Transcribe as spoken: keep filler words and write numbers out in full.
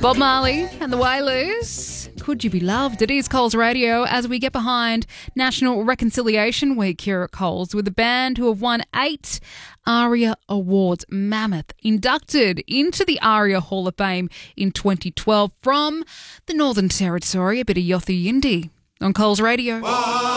Bob Marley and the Wailers. Could You Be Loved? It is Coles Radio as we get behind National Reconciliation Week here at Coles with a band who have won eight ARIA Awards. Mammoth inducted into the ARIA Hall of Fame in twenty twelve from the Northern Territory. A bit of Yothu Yindi on Coles Radio. Whoa.